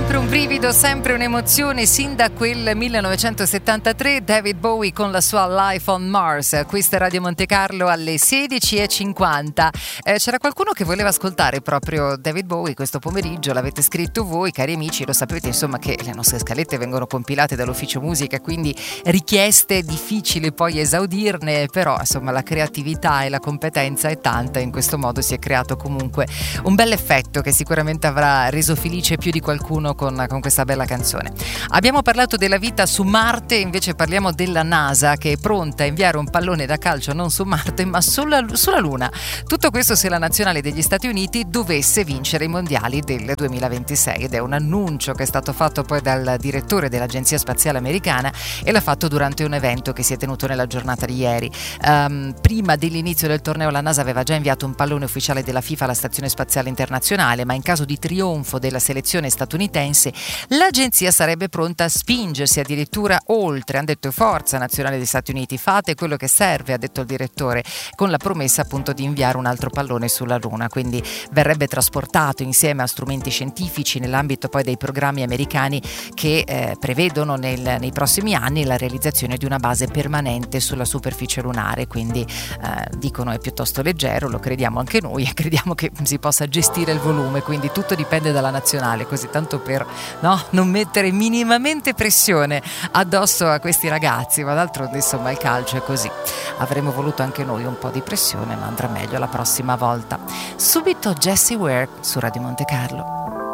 sempre un brivido, sempre un'emozione, sin da quel 1973, David Bowie con la sua Life on Mars. Questa è Radio Monte Carlo alle 16:50. C'era qualcuno che voleva ascoltare proprio David Bowie questo pomeriggio, l'avete scritto voi, cari amici, lo sapete insomma che le nostre scalette vengono compilate dall'ufficio musica, quindi richieste difficili poi esaudirne, però insomma la creatività e la competenza è tanta, in questo modo si è creato comunque un bel effetto che sicuramente avrà reso felice più di qualcuno con questa bella canzone. Abbiamo parlato della vita su Marte, invece parliamo della NASA che è pronta a inviare un pallone da calcio non su Marte ma sulla Luna. Tutto questo se la nazionale degli Stati Uniti dovesse vincere i mondiali del 2026, ed è un annuncio che è stato fatto poi dal direttore dell'Agenzia Spaziale Americana e l'ha fatto durante un evento che si è tenuto nella giornata di ieri. Prima dell'inizio del torneo la NASA aveva già inviato un pallone ufficiale della FIFA alla Stazione Spaziale Internazionale, ma in caso di trionfo della selezione statunitense l'agenzia sarebbe pronta a spingersi addirittura oltre. Han detto: forza nazionale degli Stati Uniti, fate quello che serve, ha detto il direttore, con la promessa appunto di inviare un altro pallone sulla Luna, quindi verrebbe trasportato insieme a strumenti scientifici nell'ambito poi dei programmi americani che prevedono nei prossimi anni la realizzazione di una base permanente sulla superficie lunare, quindi dicono è piuttosto leggero, lo crediamo anche noi e crediamo che si possa gestire il volume, quindi tutto dipende dalla nazionale, così tanto per non mettere minimamente pressione addosso a questi ragazzi, ma d'altronde insomma il calcio è così. Avremmo voluto anche noi un po' di pressione, ma andrà meglio la prossima volta. Subito Jessie Ware su Radio Monte Carlo.